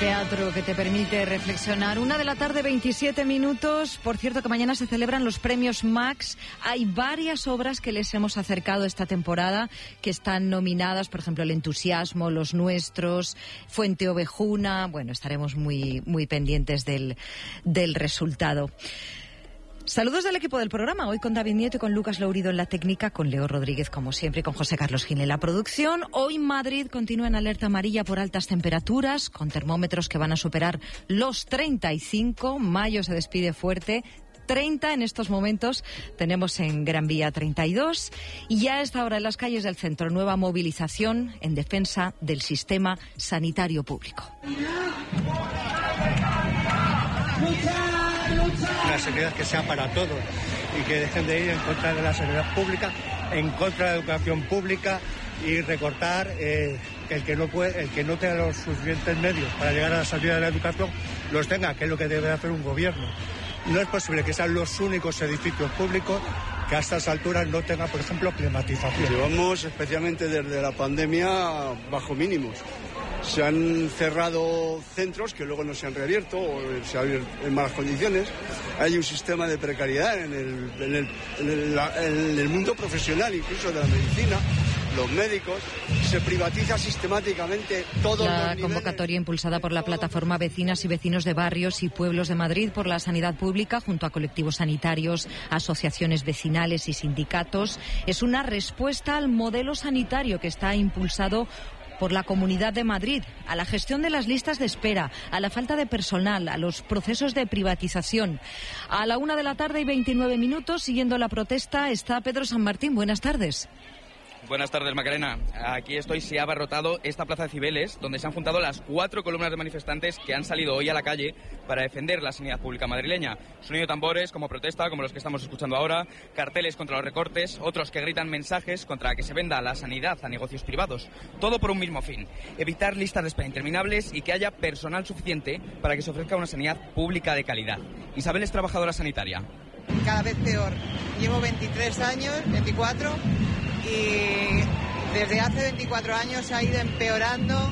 teatro que te permite reflexionar. 1:27 p.m. Por cierto, que mañana se celebran los premios Max. Hay varias obras que les hemos acercado esta temporada que están nominadas, por ejemplo, El entusiasmo, Los nuestros, Fuente Ovejuna. Bueno, estaremos muy pendientes del resultado. Saludos del equipo del programa, hoy con David Nieto y con Lucas Lourido en la técnica, con Leo Rodríguez como siempre y con José Carlos Gil en la producción. Hoy Madrid continúa en alerta amarilla por altas temperaturas, con termómetros que van a superar los 35. Mayo se despide fuerte. 30 en estos momentos, tenemos en Gran Vía 32 y ya a esta hora en las calles del centro nueva movilización en defensa del sistema sanitario público. Una sanidad que sea para todos y que dejen de ir en contra de la sanidad pública, en contra de la educación pública y recortar que el que no tenga los suficientes medios para llegar a la sanidad de la educación los tenga, que es lo que debe hacer un gobierno. No es posible que sean los únicos edificios públicos que a estas alturas no tengan, por ejemplo, climatización. Llevamos especialmente desde la pandemia bajo mínimos. Se han cerrado centros que luego no se han reabierto o se han abierto en malas condiciones. Hay un sistema de precariedad en el mundo profesional, incluso de la medicina. Los médicos, se privatiza sistemáticamente todo. La convocatoria impulsada por la plataforma Vecinas y Vecinos de Barrios y Pueblos de Madrid por la Sanidad Pública, junto a colectivos sanitarios, asociaciones vecinales y sindicatos, es una respuesta al modelo sanitario que está impulsado por la Comunidad de Madrid, a la gestión de las listas de espera, a la falta de personal, a los procesos de privatización. A la 1:29 p.m, siguiendo la protesta, está Pedro San Martín. Buenas tardes. Buenas tardes, Macarena. Aquí se ha abarrotado esta plaza de Cibeles, donde se han juntado las 4 columnas de manifestantes que han salido hoy a la calle para defender la sanidad pública madrileña. Sonido de tambores como protesta, como los que estamos escuchando ahora, carteles contra los recortes, otros que gritan mensajes contra que se venda la sanidad a negocios privados. Todo por un mismo fin: evitar listas de espera interminables y que haya personal suficiente para que se ofrezca una sanidad pública de calidad. Isabel es trabajadora sanitaria. Cada vez peor. Llevo 24 y desde hace 24 años ha ido empeorando,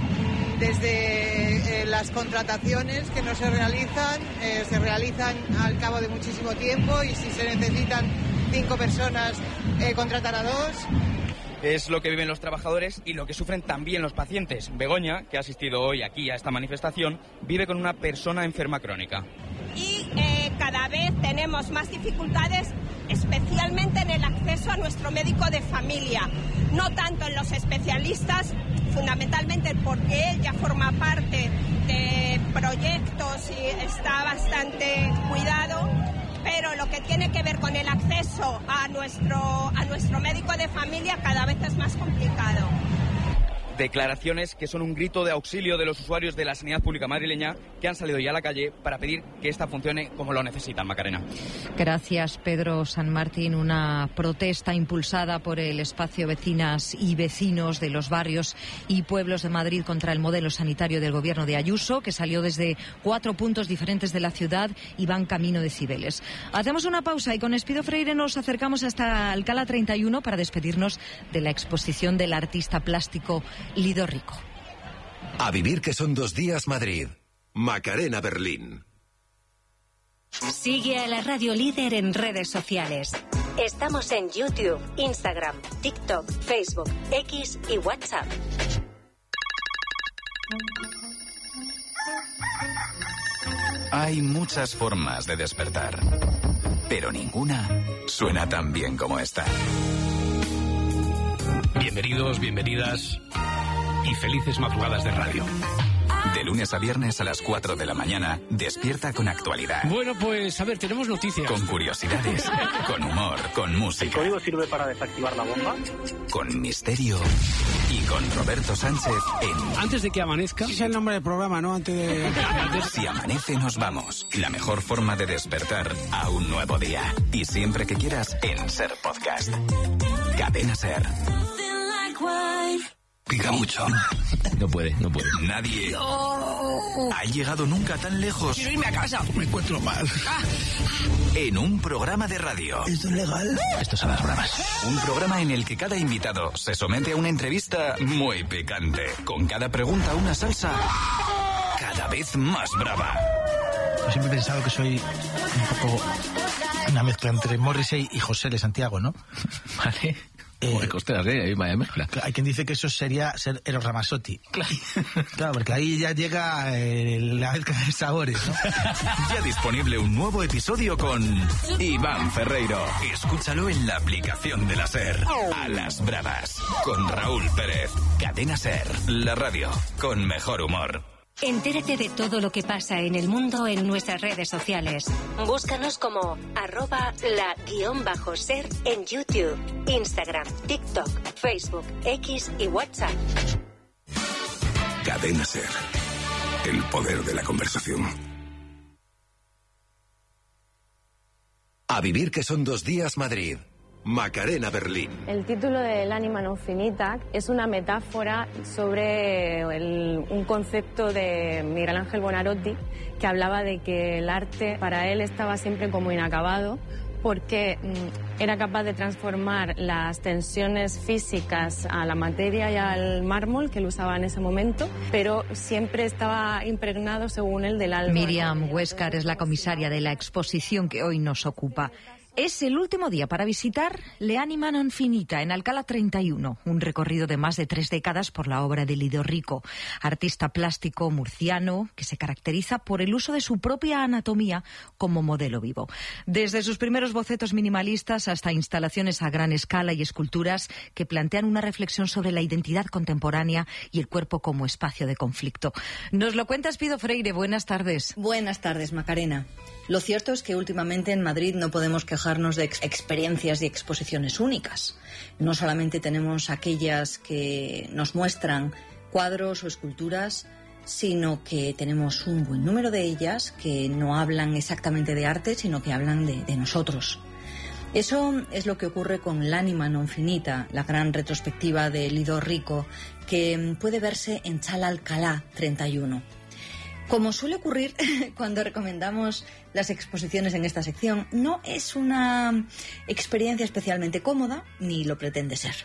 desde las contrataciones que no se realizan al cabo de muchísimo tiempo, y si se necesitan 5 personas, contratar a 2. Es lo que viven los trabajadores y lo que sufren también los pacientes. Begoña, que ha asistido hoy aquí a esta manifestación, vive con una persona enferma crónica. Y cada vez tenemos más dificultades, especialmente en el acceso a nuestro médico de familia. No tanto en los especialistas, fundamentalmente porque él ya forma parte de proyectos y está bastante cuidado, pero lo que tiene que ver con el acceso a nuestro médico de familia cada vez es más complicado. Declaraciones que son un grito de auxilio de los usuarios de la sanidad pública madrileña que han salido ya a la calle para pedir que esta funcione como lo necesitan, Macarena. Gracias, Pedro San Martín. Una protesta impulsada por el espacio Vecinas y Vecinos de los Barrios y Pueblos de Madrid contra el modelo sanitario del gobierno de Ayuso, que salió desde 4 puntos diferentes de la ciudad y van camino de Cibeles. Hacemos una pausa y con Espido Freire nos acercamos hasta Alcalá 31 para despedirnos de la exposición del artista plástico Lido Rico. A vivir, que son 2 días Madrid. Macarena Berlín. Sigue a la Radio Líder en redes sociales. Estamos en YouTube, Instagram, TikTok, Facebook, X y WhatsApp. Hay muchas formas de despertar, pero ninguna suena tan bien como esta. Bienvenidos, bienvenidas y felices madrugadas de radio. De lunes a viernes a las 4 de la mañana, despierta con actualidad. Bueno, pues a ver, tenemos noticias. Con curiosidades, con humor, con música. ¿El código sirve para desactivar la bomba? Con misterio y con Roberto Sánchez en... Antes de que amanezca... Sí, es el nombre del programa, ¿no? Antes de... Si amanece, nos vamos. La mejor forma de despertar a un nuevo día. Y siempre que quieras, en Ser Podcast. Cadena Ser. Pica mucho. No puede. Nadie ha llegado nunca tan lejos. Quiero irme a casa. Me encuentro mal. En un programa de radio. ¿Esto es legal? Esto son las bromas. Un programa en el que cada invitado se somete a una entrevista muy picante. Con cada pregunta una salsa cada vez más brava. Yo siempre he pensado que soy un poco una mezcla entre Morrissey y José de Santiago, ¿no? Vale. Joder, costeras, vaya mezcla. Hay quien dice que eso sería ser Eros Ramazzotti. Claro, porque ahí ya llega la mezcla de sabores, ¿no? Ya disponible un nuevo episodio con Iván Ferreiro. Escúchalo en la aplicación de la SER. A las bravas. Con Raúl Pérez. Cadena SER. La radio con mejor humor. Entérate de todo lo que pasa en el mundo en nuestras redes sociales. Búscanos como @la_ser en YouTube, Instagram, TikTok, Facebook, X y WhatsApp. Cadena SER. El poder de la conversación. A vivir que son 2 días Madrid. Macarena Berlín. El título de L'Anima non finita es una metáfora sobre un concepto de Miguel Ángel Buonarroti que hablaba de que el arte para él estaba siempre como inacabado porque era capaz de transformar las tensiones físicas a la materia y al mármol que él usaba en ese momento, pero siempre estaba impregnado, según él, del alma. Miriam Huéscar es la comisaria de la exposición que hoy nos ocupa. Es el último día para visitar L'Anima non finita en Alcalá 31, un recorrido de más de 3 décadas por la obra de Lido Rico, artista plástico murciano que se caracteriza por el uso de su propia anatomía como modelo vivo. Desde sus primeros bocetos minimalistas hasta instalaciones a gran escala y esculturas que plantean una reflexión sobre la identidad contemporánea y el cuerpo como espacio de conflicto. Nos lo cuenta Espido Freire. Buenas tardes. Buenas tardes, Macarena. Lo cierto es que últimamente en Madrid no podemos quejarnos de experiencias y exposiciones únicas. No solamente tenemos aquellas que nos muestran cuadros o esculturas, sino que tenemos un buen número de ellas que no hablan exactamente de arte, sino que hablan de nosotros. Eso es lo que ocurre con L'Anima non finita, la gran retrospectiva de Lido Rico, que puede verse en Sala Alcalá 31. Como suele ocurrir cuando recomendamos las exposiciones en esta sección, no es una experiencia especialmente cómoda, ni lo pretende ser.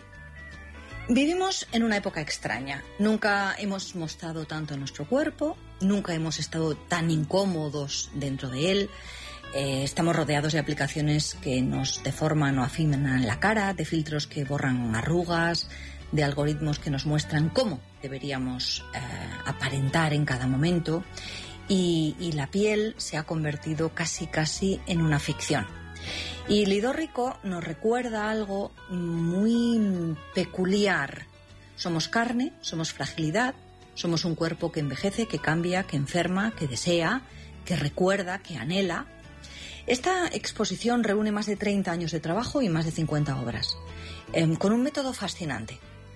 Vivimos en una época extraña. Nunca hemos mostrado tanto nuestro cuerpo, nunca hemos estado tan incómodos dentro de él. Estamos rodeados de aplicaciones que nos deforman o afinan la cara, de filtros que borran arrugas, de algoritmos que nos muestran cómo deberíamos aparentar en cada momento, y la piel se ha convertido casi en una ficción. Y Lido Rico nos recuerda algo muy peculiar. Somos carne, somos fragilidad, somos un cuerpo que envejece, que cambia, que enferma, que desea, que recuerda, que anhela. Esta exposición reúne más de 30 años de trabajo y más de 50 obras, con un método fascinante.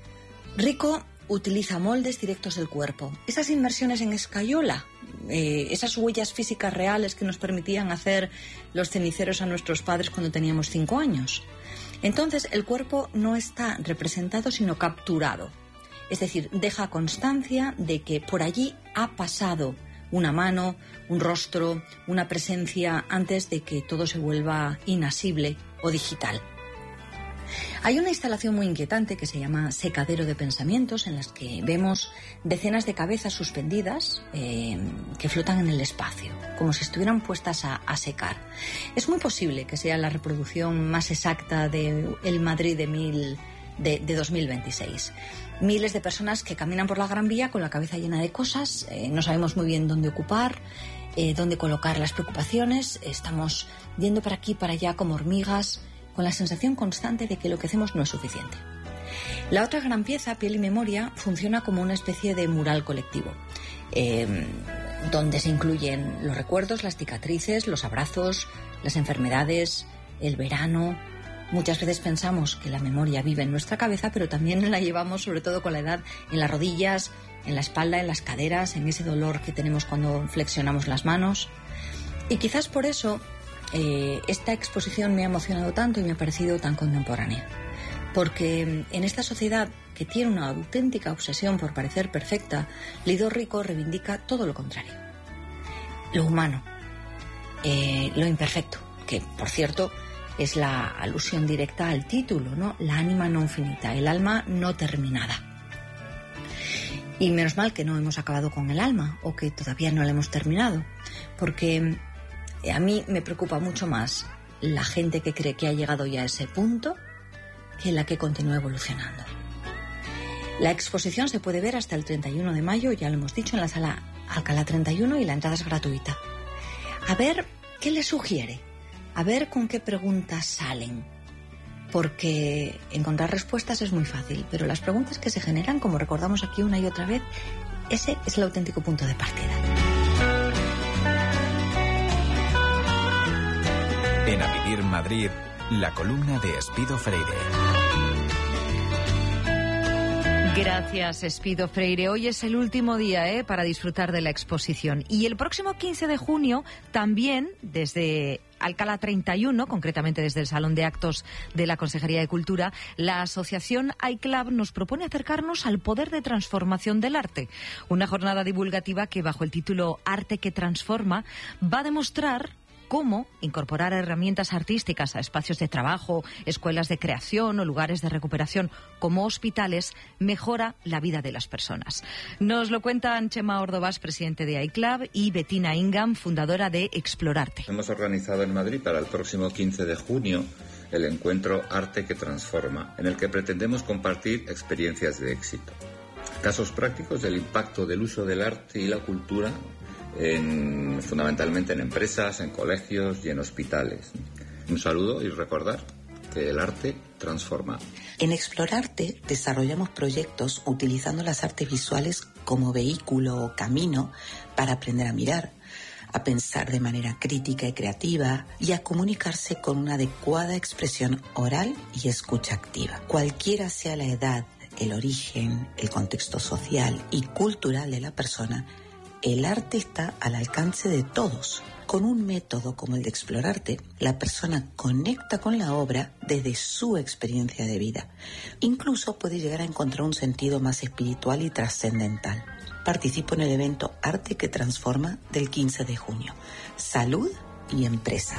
Rico utiliza moldes directos del cuerpo, esas inmersiones en escayola, esas huellas físicas reales que nos permitían hacer los ceniceros a nuestros padres cuando teníamos 5 años. Entonces el cuerpo no está representado sino capturado, es decir, deja constancia de que por allí ha pasado una mano, un rostro, una presencia antes de que todo se vuelva inasible o digital. Hay una instalación muy inquietante que se llama Secadero de Pensamientos, en las que vemos decenas de cabezas suspendidas que flotan en el espacio, como si estuvieran puestas a secar. Es muy posible que sea la reproducción más exacta de el Madrid de 2026. Miles de personas que caminan por la Gran Vía con la cabeza llena de cosas, no sabemos muy bien dónde ocupar, dónde colocar las preocupaciones, estamos yendo para aquí, para allá como hormigas, con la sensación constante de que lo que hacemos no es suficiente. La otra gran pieza, Piel y Memoria, funciona como una especie de mural colectivo, donde se incluyen los recuerdos, las cicatrices, los abrazos, las enfermedades, el verano. Muchas veces pensamos que la memoria vive en nuestra cabeza, pero también la llevamos, sobre todo con la edad, en las rodillas, en la espalda, en las caderas, en ese dolor que tenemos cuando flexionamos las manos. Y quizás por eso esta exposición me ha emocionado tanto y me ha parecido tan contemporánea, porque en esta sociedad que tiene una auténtica obsesión por parecer perfecta, Lido Rico reivindica todo lo contrario: lo humano, lo imperfecto, que por cierto es la alusión directa al título, ¿no? L'Anima non finita, el alma no terminada. Y menos mal que no hemos acabado con el alma, o que todavía no la hemos terminado, porque a mí me preocupa mucho más la gente que cree que ha llegado ya a ese punto que la que continúa evolucionando. La exposición se puede ver hasta el 31 de mayo, ya lo hemos dicho, en la sala Alcalá 31, y la entrada es gratuita. A ver qué les sugiere, a ver con qué preguntas salen. Porque encontrar respuestas es muy fácil, pero las preguntas que se generan, como recordamos aquí una y otra vez, ese es el auténtico punto de partida. En A Vivir Madrid, la columna de Espido Freire. Gracias, Espido Freire. Hoy es el último día para disfrutar de la exposición. Y el próximo 15 de junio, también desde Alcalá 31, concretamente desde el Salón de Actos de la Consejería de Cultura, la asociación iClub nos propone acercarnos al poder de transformación del arte. Una jornada divulgativa que, bajo el título Arte que Transforma, va a demostrar cómo incorporar herramientas artísticas a espacios de trabajo, escuelas de creación o lugares de recuperación como hospitales mejora la vida de las personas. Nos lo cuentan Chema Ordovás, presidente de iClub, y Bettina Ingham, fundadora de Explorarte. Hemos organizado en Madrid para el próximo 15 de junio el encuentro Arte que Transforma, en el que pretendemos compartir experiencias de éxito. Casos prácticos del impacto del uso del arte y la cultura fundamentalmente en empresas, en colegios y en hospitales. Un saludo y recordar que el arte transforma. En Explorarte desarrollamos proyectos utilizando las artes visuales como vehículo o camino para aprender a mirar, a pensar de manera crítica y creativa y a comunicarse con una adecuada expresión oral y escucha activa. Cualquiera sea la edad, el origen, el contexto social y cultural de la persona, el arte está al alcance de todos. Con un método como el de Explorarte, la persona conecta con la obra desde su experiencia de vida. Incluso puede llegar a encontrar un sentido más espiritual y trascendental. Participo en el evento Arte que Transforma del 15 de junio. Salud y empresa.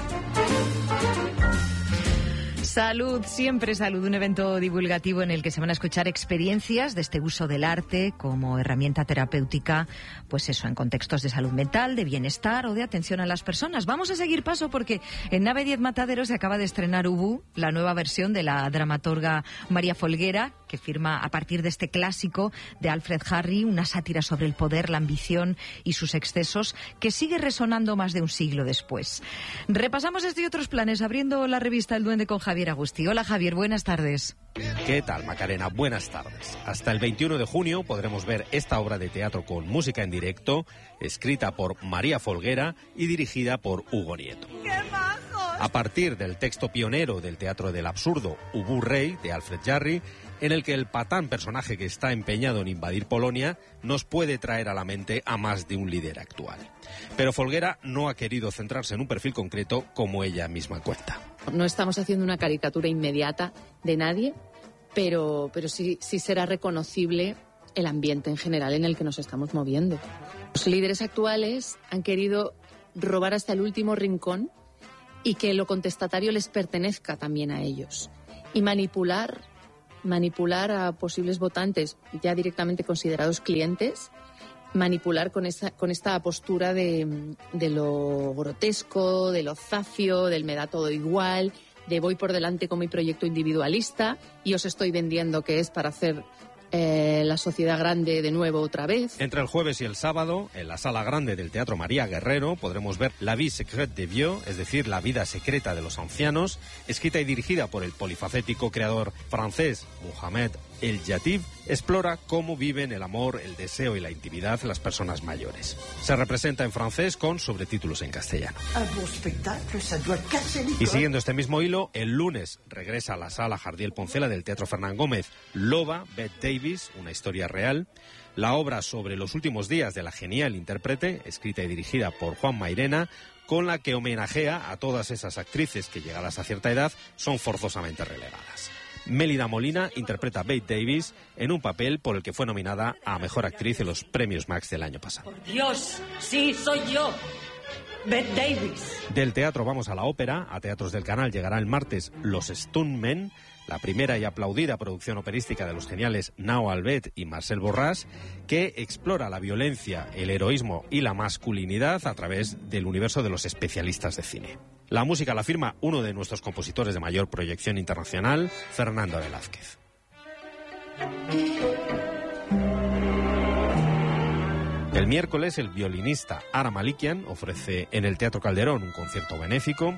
Salud, siempre salud, un evento divulgativo en el que se van a escuchar experiencias de este uso del arte como herramienta terapéutica, pues eso, en contextos de salud mental, de bienestar o de atención a las personas. Vamos a seguir paso porque en Nave 10 Mataderos se acaba de estrenar Ubu, la nueva versión de la dramaturga María Folguera, que firma a partir de este clásico de Alfred Harry, una sátira sobre el poder, la ambición y sus excesos, que sigue resonando más de un siglo después. Repasamos este y otros planes abriendo la revista El Duende con Javier Agustí. Hola Javier, buenas tardes. ¿Qué tal, Macarena? Buenas tardes. Hasta el 21 de junio podremos ver esta obra de teatro con música en directo, escrita por María Folguera y dirigida por Hugo Nieto. ¡Qué majos! A partir del texto pionero del teatro del absurdo, Ubu Rey, de Alfred Jarry, en el que el patán, personaje que está empeñado en invadir Polonia, nos puede traer a la mente a más de un líder actual. Pero Folguera no ha querido centrarse en un perfil concreto, como ella misma cuenta. No estamos haciendo una caricatura inmediata de nadie, pero sí será reconocible el ambiente en general en el que nos estamos moviendo. Los líderes actuales han querido robar hasta el último rincón y que lo contestatario les pertenezca también a ellos. Y manipular a posibles votantes ya directamente considerados clientes, manipular con esta postura de lo grotesco, de lo zafio, del me da todo igual, de voy por delante con mi proyecto individualista y os estoy vendiendo que es para hacer la sociedad grande de nuevo otra vez. Entre el jueves y el sábado, en la sala grande del Teatro María Guerrero, podremos ver La vie secrète des vieux, es decir, la vida secreta de los ancianos, escrita y dirigida por el polifacético creador francés Mohamed El Yatif. Explora cómo viven el amor, el deseo y la intimidad las personas mayores. Se representa en francés con sobretítulos en castellano. Y siguiendo este mismo hilo, el lunes regresa a la sala Jardiel Poncela del Teatro Fernán Gómez Loba, Bette Davis, una historia real, la obra sobre los últimos días de la genial intérprete, escrita y dirigida por Juan Mairena, con la que homenajea a todas esas actrices que, llegadas a cierta edad, son forzosamente relegadas. Mélida Molina interpreta a Bette Davis en un papel por el que fue nominada a Mejor Actriz en los Premios Max del año pasado. ¡Por Dios! ¡Sí, soy yo! Bette Davis. Del teatro vamos a la ópera. A Teatros del Canal llegará el martes Los Stuntmen, la primera y aplaudida producción operística de los geniales Nao Albet y Marcel Borràs, que explora la violencia, el heroísmo y la masculinidad a través del universo de los especialistas de cine. La música la firma uno de nuestros compositores de mayor proyección internacional, Fernando Velázquez. El miércoles, el violinista Ara Malikian ofrece en el Teatro Calderón un concierto benéfico.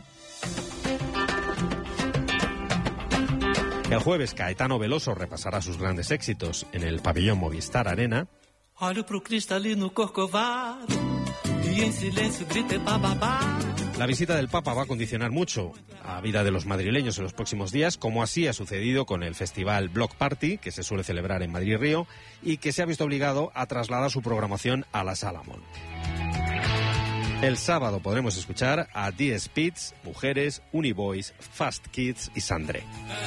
El jueves, Caetano Veloso repasará sus grandes éxitos en el pabellón Movistar Arena. La visita del Papa va a condicionar mucho la vida de los madrileños en los próximos días, como así ha sucedido con el festival Block Party, que se suele celebrar en Madrid y Río, y que se ha visto obligado a trasladar su programación a la Sala Mont. El sábado podremos escuchar a The Speeds, Mujeres, Uniboys, Fast Kids y Sandré.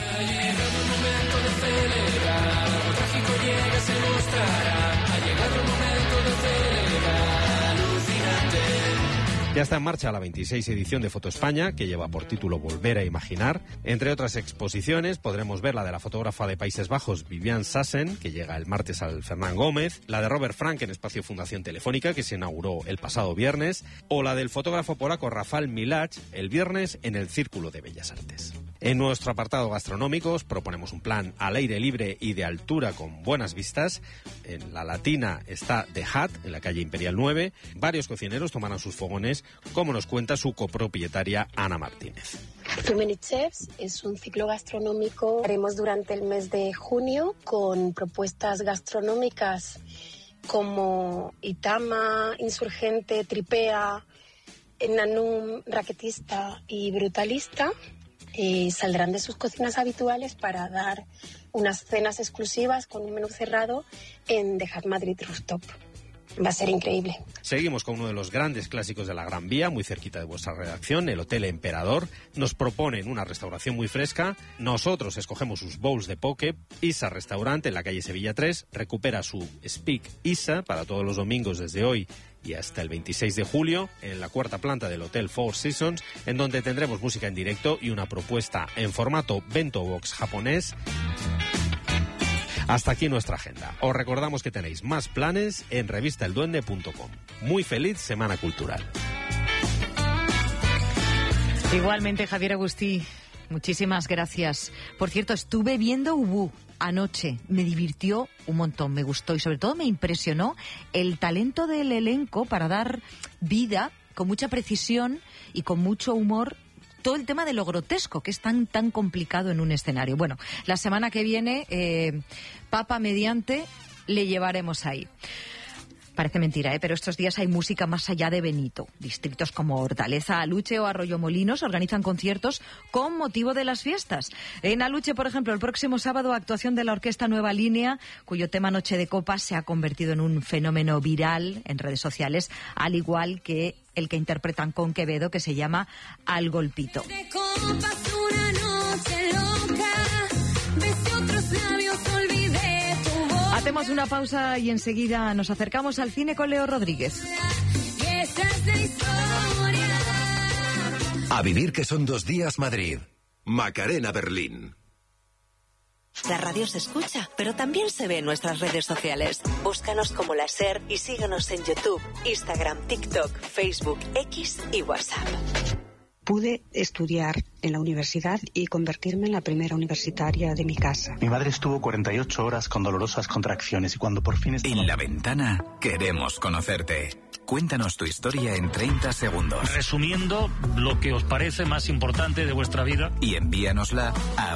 Ya está en marcha la 26 edición de Foto España, que lleva por título Volver a Imaginar. Entre otras exposiciones podremos ver la de la fotógrafa de Países Bajos, Viviane Sassen, que llega el martes al Fernán Gómez, la de Robert Frank en Espacio Fundación Telefónica, que se inauguró el pasado viernes, o la del fotógrafo polaco Rafał Milacz, el viernes en el Círculo de Bellas Artes. En nuestro apartado gastronómico os proponemos un plan al aire libre y de altura con buenas vistas. En la Latina está The Hut, en la calle Imperial 9. Varios cocineros tomarán sus fogones, como nos cuenta su copropietaria Ana Martínez. Too Many Chefs es un ciclo gastronómico que haremos durante el mes de junio con propuestas gastronómicas como Itama, Insurgente, Tripea, Nanum, Raquetista y Brutalista. Saldrán de sus cocinas habituales para dar unas cenas exclusivas con un menú cerrado en The Hut Madrid Rooftop. Va a ser increíble. Seguimos con uno de los grandes clásicos de la Gran Vía, muy cerquita de vuestra redacción, el Hotel Emperador. Nos proponen una restauración muy fresca. Nosotros escogemos sus bowls de poke. Isa Restaurante, en la calle Sevilla 3, recupera su Speak Isa para todos los domingos desde hoy y hasta el 26 de julio en la cuarta planta del Hotel Four Seasons, en donde tendremos música en directo y una propuesta en formato bento box japonés. Hasta aquí nuestra agenda. Os recordamos que tenéis más planes en revistaelduende.com. Muy feliz Semana Cultural. Igualmente, Javier Agustí, muchísimas gracias. Por cierto, estuve viendo Ubu anoche, me divirtió un montón, me gustó y sobre todo me impresionó el talento del elenco para dar vida con mucha precisión y con mucho humor todo el tema de lo grotesco, que es tan complicado en un escenario. Bueno, la semana que viene, Papa mediante, le llevaremos ahí. Parece mentira, pero estos días hay música más allá de Benito. Distritos como Hortaleza, Aluche o Arroyomolinos organizan conciertos con motivo de las fiestas. En Aluche, por ejemplo, el próximo sábado, actuación de la Orquesta Nueva Línea, cuyo tema Noche de Copas se ha convertido en un fenómeno viral en redes sociales, al igual que el que interpretan con Quevedo, que se llama Al Golpito. Hacemos una pausa y enseguida nos acercamos al cine con Leo Rodríguez. A vivir que son 2 días Madrid. Macarena Berlín. La radio se escucha, pero también se ve en nuestras redes sociales. Búscanos como La SER y síguenos en YouTube, Instagram, TikTok, Facebook, X y WhatsApp. Pude estudiar en la universidad y convertirme en la primera universitaria de mi casa. Mi madre estuvo 48 horas con dolorosas contracciones y cuando por fin... En La Ventana queremos conocerte. Cuéntanos tu historia en 30 segundos. Resumiendo lo que os parece más importante de vuestra vida. Y envíanosla a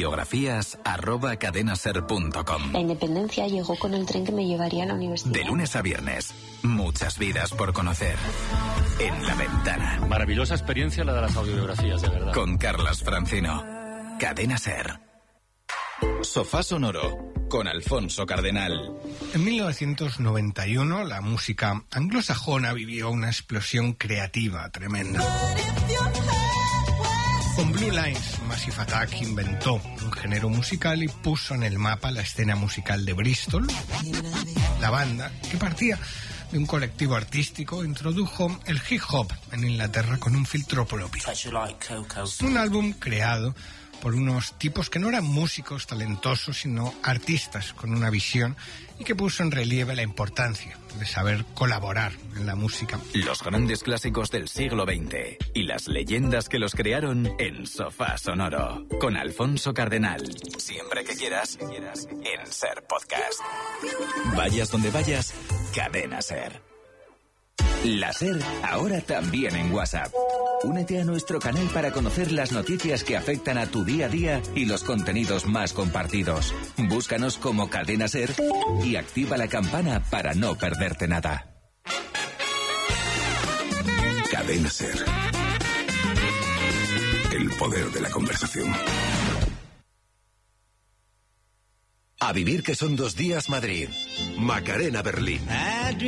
audiobiografías@cadenaser.com. La independencia llegó con el tren que me llevaría a la universidad. De lunes a viernes, muchas vidas por conocer. En La Ventana. Maravillosa experiencia la de las audiobiografías, de verdad. Con Carlas Francino. Cadena Ser. Sofá Sonoro. Con Alfonso Cardenal. En 1991 la música anglosajona vivió una explosión creativa tremenda. Con Blue Lines, Massive Attack inventó un género musical y puso en el mapa la escena musical de Bristol. La banda, que partía de un colectivo artístico, introdujo el hip hop en Inglaterra con un filtro propio. Un álbum creado por unos tipos que no eran músicos talentosos, sino artistas con una visión, y que puso en relieve la importancia de saber colaborar en la música. Los grandes clásicos del siglo XX y las leyendas que los crearon en Sofá Sonoro, con Alfonso Cardenal. Siempre que quieras, en Ser Podcast. Vayas donde vayas, Cadena Ser. La Ser, ahora también en WhatsApp. Únete a nuestro canal para conocer las noticias que afectan a tu día a día y los contenidos más compartidos. Búscanos como Cadena Ser y activa la campana para no perderte nada. Cadena Ser. El poder de la conversación. A vivir que son 2 días Madrid. Macarena Berlín.